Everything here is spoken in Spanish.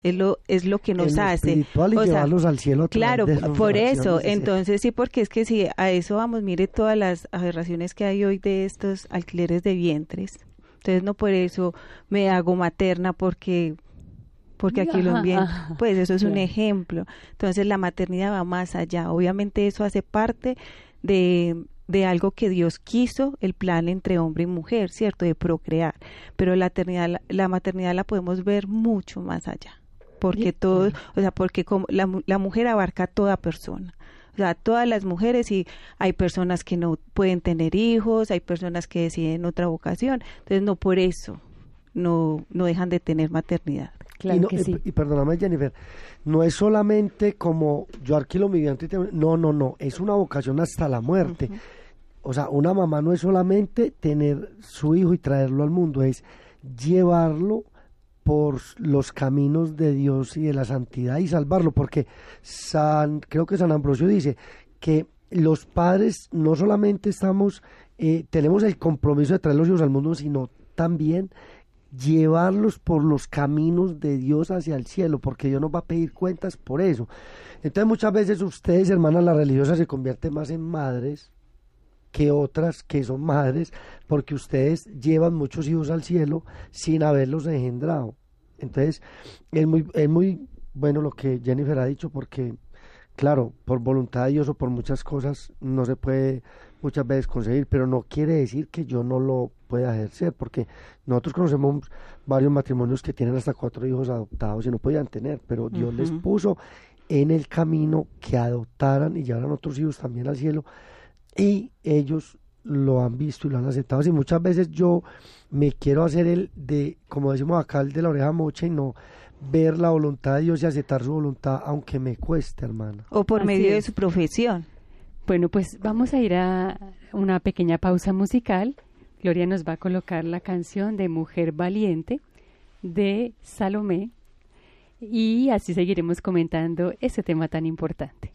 es lo que nos En lo hace. espiritual y O sea, llevarlos al cielo a través claro, de las por oraciones, eso, es decir, entonces sí, porque es que si a eso vamos, mire todas las aberraciones que hay hoy de estos alquileres de vientres. Entonces no por eso me hago materna porque aquí lo Ajá, envían, ajá, pues eso es un claro. ejemplo. Entonces la maternidad va más allá. Obviamente eso hace parte de algo que Dios quiso, el plan entre hombre y mujer, ¿cierto? De procrear. Pero la maternidad la podemos ver mucho más allá. Porque todo, o sea, porque como la mujer abarca a toda persona. O sea, todas las mujeres, y hay personas que no pueden tener hijos, hay personas que deciden otra vocación. Entonces no por eso no dejan de tener maternidad. Claro que sí. y perdóname, Jennifer, no es solamente como yo alquilo mi vientre, no, es una vocación hasta la muerte. Ujú. O sea, una mamá no es solamente tener su hijo y traerlo al mundo, es llevarlo por los caminos de Dios y de la santidad y salvarlo, porque creo que San Ambrosio dice que los padres no solamente tenemos el compromiso de traer los hijos al mundo, sino también llevarlos por los caminos de Dios hacia el cielo, porque Dios nos va a pedir cuentas por eso. Entonces muchas veces ustedes, hermanas, las religiosas, se convierten más en madres que otras que son madres, porque ustedes llevan muchos hijos al cielo sin haberlos engendrado. Entonces es muy bueno lo que Jennifer ha dicho, porque claro, por voluntad de Dios o por muchas cosas no se puede muchas veces conseguir, pero no quiere decir que yo no lo pueda ejercer, porque nosotros conocemos varios matrimonios que tienen hasta 4 hijos adoptados y no podían tener, pero Dios les Ujú. puso en el camino que adoptaran y llevaran otros hijos también al cielo, y ellos lo han visto y lo han aceptado. Y muchas veces yo me quiero hacer como decimos acá, el de la oreja mocha, y no ver la voluntad de Dios y aceptar su voluntad, aunque me cueste, hermana. O por Así medio de es. su profesión. Bueno, pues vamos a ir a una pequeña pausa musical. Gloria nos va a colocar la canción de Mujer Valiente de Salomé y así seguiremos comentando este tema tan importante.